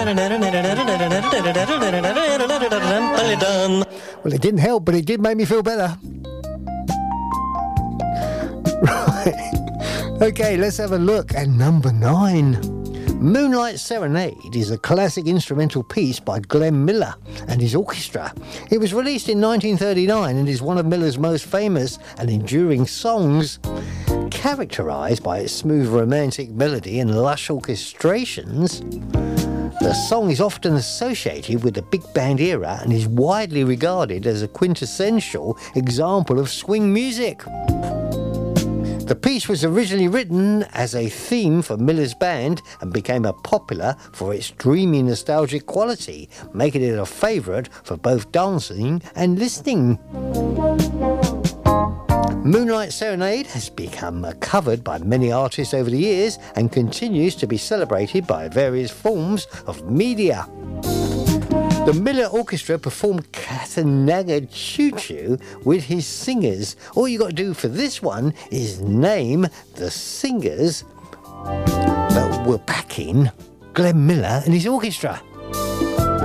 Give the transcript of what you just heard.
Well, it didn't help, but it did make me feel better. Right. Okay, let's have a look at number 9. Moonlight Serenade is a classic instrumental piece by Glenn Miller and his orchestra. It was released in 1939 and is one of Miller's most famous and enduring songs. Characterised by its smooth romantic melody and lush orchestrations, the song is often associated with the big band era and is widely regarded as a quintessential example of swing music. The piece was originally written as a theme for Miller's band and became popular for its dreamy, nostalgic quality, making it a favourite for both dancing and listening. Moonlight Serenade has become covered by many artists over the years and continues to be celebrated by various forms of media. The Miller Orchestra performed Katanaga Choo Choo with his singers. All you got to do for this one is name the singers that were backing Glenn Miller and his orchestra.